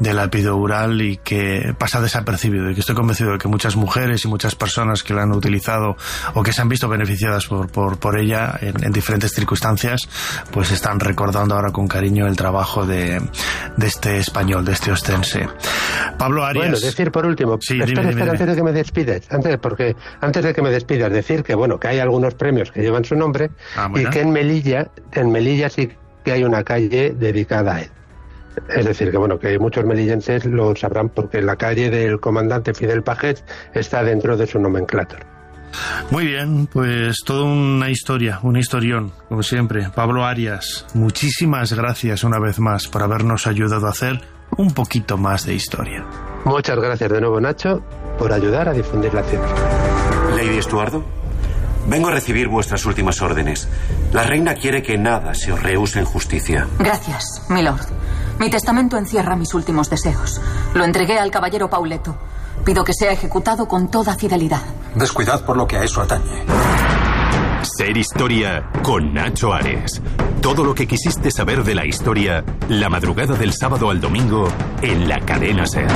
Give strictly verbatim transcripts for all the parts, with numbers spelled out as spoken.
de la epidural y que pasa desapercibido, y que estoy convencido de que muchas mujeres y muchas personas que la han utilizado o que se han visto beneficiadas por, por, por ella en, en diferentes circunstancias, pues están recordando ahora con cariño el trabajo de, de este español, de este ostense. Pablo Arias. Bueno, decir por último, sí, espera, dime, dime, espera, dime. antes de que me despides, antes, porque, antes de que me despidas, decir que bueno, que hay algunos premios que llevan su nombre, ah, bueno. y que en Melilla, en Melilla sí que hay una calle dedicada a él. Es decir, que bueno, que muchos melillenses lo sabrán porque la calle del comandante Fidel Pajés está dentro de su nomenclator. Muy bien, pues toda una historia, un historión, como siempre. Pablo Arias, muchísimas gracias una vez más por habernos ayudado a hacer un poquito más de historia. Muchas gracias de nuevo, Nacho, por ayudar a difundir la ciencia. Lady Estuardo, vengo a recibir vuestras últimas órdenes. La reina quiere que nada se os rehúse en justicia. Gracias, milord. Mi testamento encierra mis últimos deseos. Lo entregué al caballero Pauleto. Pido que sea ejecutado con toda fidelidad. Descuidad por lo que a eso atañe. Ser Historia con Nacho Ares. Todo lo que quisiste saber de la historia, la madrugada del sábado al domingo en la cadena SER.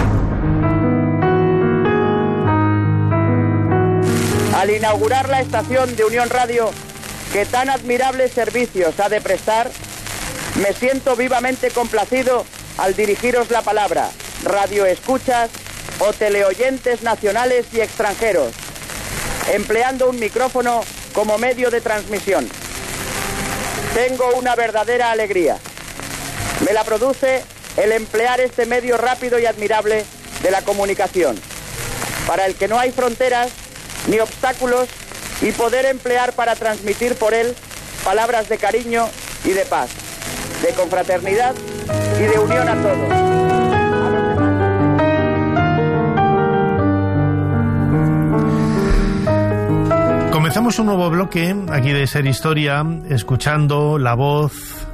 Al inaugurar la estación de Unión Radio, que tan admirables servicios ha de prestar, me siento vivamente complacido al dirigiros la palabra, radioescuchas o teleoyentes nacionales y extranjeros, empleando un micrófono como medio de transmisión. Tengo una verdadera alegría. Me la produce el emplear este medio rápido y admirable de la comunicación, para el que no hay fronteras ni obstáculos, y poder emplear para transmitir por él palabras de cariño y de paz, de confraternidad y de unión a todos. Comenzamos un nuevo bloque aquí de Ser Historia, escuchando la voz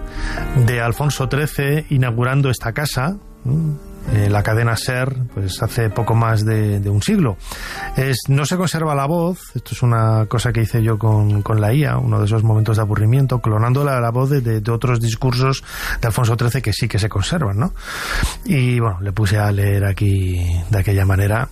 de Alfonso trece inaugurando esta casa, eh, la cadena SER, pues hace poco más de, de un siglo. Es, no se conserva la voz, esto es una cosa que hice yo con, con la I A, uno de esos momentos de aburrimiento, clonando la, la voz de, de, de otros discursos de Alfonso trece que sí que se conservan, ¿no? Y bueno, le puse a leer aquí de aquella manera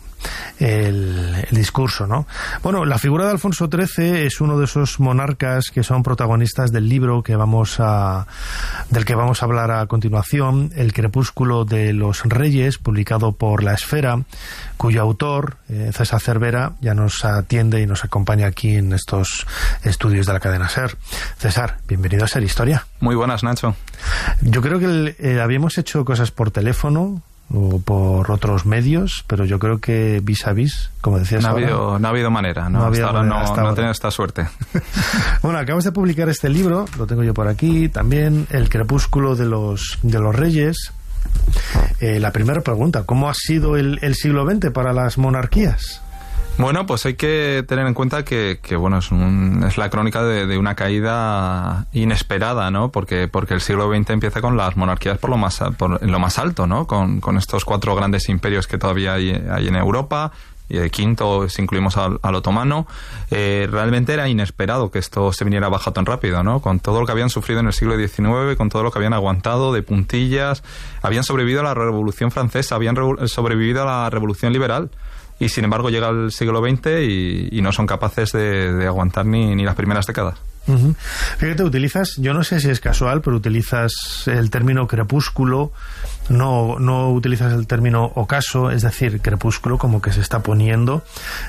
El, el discurso, ¿no? Bueno, la figura de Alfonso trece es uno de esos monarcas que son protagonistas del libro que vamos a, del que vamos a hablar a continuación, El crepúsculo de los reyes, publicado por La Esfera, cuyo autor, eh, César Cervera, ya nos atiende y nos acompaña aquí en estos estudios de la cadena SER. César, bienvenido a Ser Historia. Muy buenas, Nacho. Yo creo que el, eh, habíamos hecho cosas por teléfono o por otros medios, pero yo creo que vis a vis, como decías no ha ahora, habido, no ha habido manera, no, no ha hasta habido ahora manera, no, hasta no ahora. he tenido esta suerte. Bueno, acabas de publicar este libro, lo tengo yo por aquí, también El crepúsculo de los, de los reyes. Eh, la primera pregunta, ¿cómo ha sido el, el siglo veinte para las monarquías? Bueno, pues hay que tener en cuenta que, que bueno, es, un, es la crónica de, de una caída inesperada, ¿no? Porque, porque el siglo veinte empieza con las monarquías por lo más, por, en lo más alto, ¿no? Con, con estos cuatro grandes imperios que todavía hay, hay en Europa, y el quinto, si incluimos al, al otomano. Eh, realmente era inesperado que esto se viniera abajo tan rápido, ¿no? Con todo lo que habían sufrido en el siglo diecinueve, con todo lo que habían aguantado de puntillas, habían sobrevivido a la Revolución Francesa, habían re- sobrevivido a la Revolución Liberal. Y sin embargo llega el siglo veinte y, y no son capaces de, de aguantar ni, ni las primeras décadas. Uh-huh. Fíjate, utilizas, yo no sé si es casual, pero utilizas el término crepúsculo, no, no utilizas el término ocaso, es decir, crepúsculo como que se está poniendo.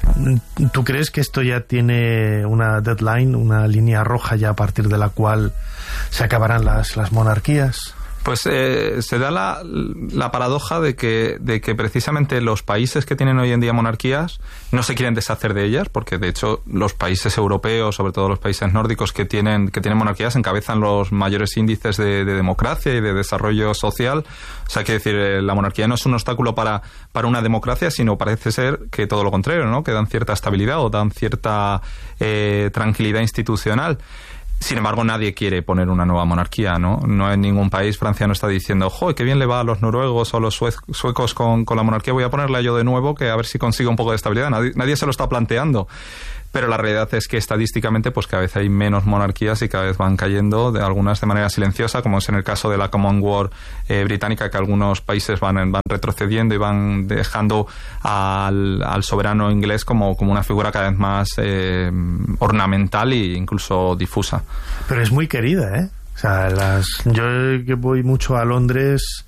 ¿Tú crees que esto ya tiene una deadline, una línea roja ya a partir de la cual se acabarán las, las monarquías? Pues eh, se da la, la paradoja de que, de que precisamente los países que tienen hoy en día monarquías no se quieren deshacer de ellas, porque de hecho los países europeos, sobre todo los países nórdicos que tienen, que tienen monarquías, encabezan los mayores índices de, de democracia y de desarrollo social. O sea, que decir, la monarquía no es un obstáculo para, para una democracia, sino parece ser que todo lo contrario, ¿no? Que dan cierta estabilidad o dan cierta eh, tranquilidad institucional. Sin embargo, nadie quiere poner una nueva monarquía, ¿no? No en ningún país. Francia no está diciendo, ¡joder, qué bien le va a los noruegos o a los suecos con, con la monarquía! Voy a ponerla yo de nuevo, que a ver si consigo un poco de estabilidad. Nadie, nadie se lo está planteando. pero la realidad es que estadísticamente pues cada vez hay menos monarquías y cada vez van cayendo, de algunas de manera silenciosa, como es en el caso de la Commonwealth eh, británica, que algunos países van, van retrocediendo y van dejando al, al soberano inglés como, como una figura cada vez más eh, ornamental e incluso difusa. Pero es muy querida, ¿eh? O sea, las, yo que voy mucho a Londres,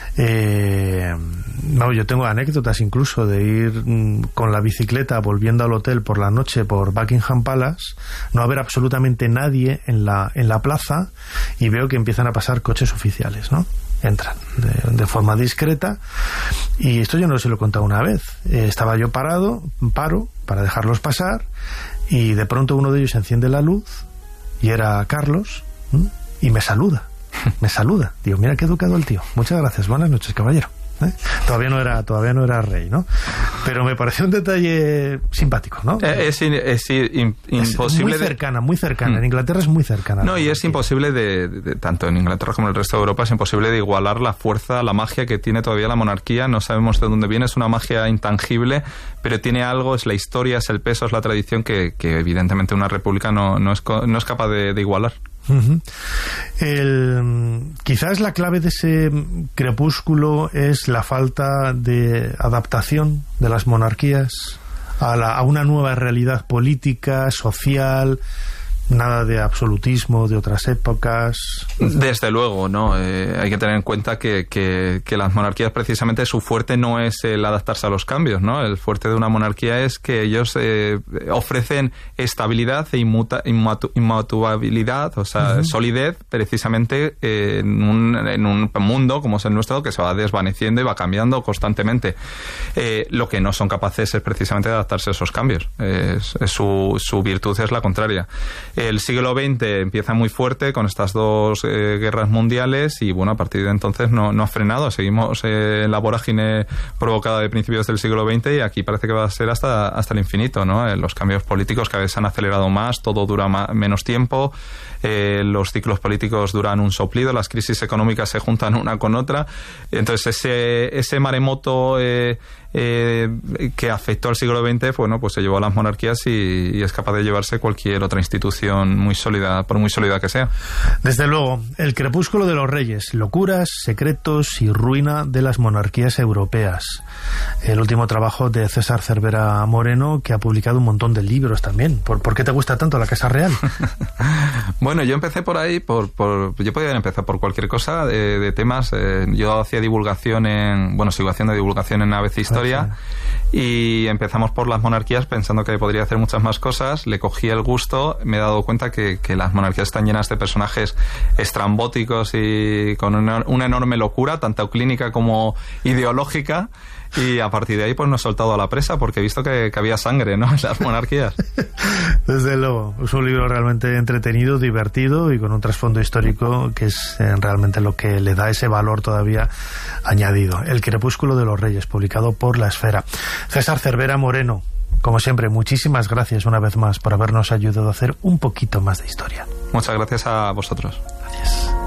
eh, no, yo tengo anécdotas incluso de ir mm, con la bicicleta volviendo al hotel por la noche por Buckingham Palace, no haber absolutamente nadie en la, en la plaza, y veo que empiezan a pasar coches oficiales, ¿no? Entran de, de forma discreta, y esto yo no se lo he contado una vez. Eh, estaba yo parado, paro para dejarlos pasar, y de pronto uno de ellos enciende la luz y era Carlos, ¿m? Y me saluda, me saluda. Digo, mira qué educado el tío. Muchas gracias, buenas noches, caballero. ¿Eh? Todavía no era todavía no era rey, ¿no? Pero me pareció un detalle simpático, ¿no? Es, es, es in, imposible. Es muy cercana, muy cercana. En Inglaterra es muy cercana. No, y es imposible de, de, de, tanto en Inglaterra como en el resto de Europa, es imposible de igualar la fuerza, la magia que tiene todavía la monarquía. No sabemos de dónde viene, es una magia intangible, pero tiene algo, es la historia, es el peso, es la tradición que, que evidentemente una república no, no, es, no es capaz de, de igualar. Uh-huh. El, quizás la clave de ese crepúsculo es la falta de adaptación de las monarquías a, la, a una nueva realidad política, social. Nada de absolutismo de otras épocas. Desde luego, ¿no? Eh, hay que tener en cuenta que, que, que las monarquías, precisamente, su fuerte no es el adaptarse a los cambios, ¿no? El fuerte de una monarquía es que ellos eh, ofrecen estabilidad e inmuta, inmatu, inmutabilidad, o sea, uh-huh. solidez, precisamente eh, en, un, en un mundo como es el nuestro, que se va desvaneciendo y va cambiando constantemente. Eh, lo que no son capaces es precisamente de adaptarse a esos cambios. Eh, es, es su, su virtud es la contraria. El siglo veinte empieza muy fuerte con estas dos eh, guerras mundiales y, bueno, a partir de entonces no, no ha frenado. Seguimos eh, en la vorágine provocada de principios del siglo veinte y aquí parece que va a ser hasta, hasta el infinito, ¿no? Eh, los cambios políticos cada vez se han acelerado más, todo dura más, menos tiempo, eh, los ciclos políticos duran un soplido, las crisis económicas se juntan una con otra. Entonces ese, ese maremoto eh, eh, que afectó al siglo veinte, bueno, pues se llevó a las monarquías y, y es capaz de llevarse cualquier otra institución muy sólida, por muy sólida que sea. Desde luego, El crepúsculo de los reyes, locuras, secretos y ruina de las monarquías europeas. El último trabajo de César Cervera Moreno, que ha publicado un montón de libros también. ¿Por, ¿por qué te gusta tanto la Casa Real? Bueno, yo empecé por ahí, por, por yo podía empezar por cualquier cosa de, de temas. Eh, yo hacía divulgación en, bueno, sigo haciendo divulgación en A B C Historia, y empezamos por las monarquías pensando que podría hacer muchas más cosas. Le cogí el gusto, me he dado cuenta que, que las monarquías están llenas de personajes estrambóticos y con una, una enorme locura, tanto clínica como ideológica. Y a partir de ahí pues no he soltado a la presa porque he visto que, que había sangre, ¿no?, en las monarquías. Desde luego, es un libro realmente entretenido, divertido y con un trasfondo histórico que es eh, realmente lo que le da ese valor todavía añadido. El crepúsculo de los reyes, publicado por La Esfera. César Cervera Moreno, como siempre, muchísimas gracias una vez más por habernos ayudado a hacer un poquito más de historia. Muchas gracias a vosotros. Gracias.